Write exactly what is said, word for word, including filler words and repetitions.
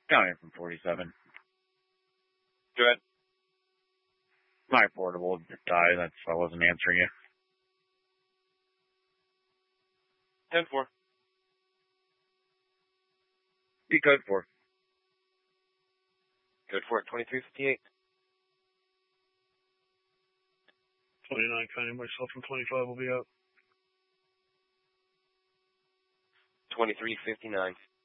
County from forty-seven. Go ahead. My portable died. That's why I wasn't answering you. ten four. Be code four. Code four, twenty-three fifty-eight. twenty-nine, County, myself from twenty-five will be out. twenty-three fifty-nine.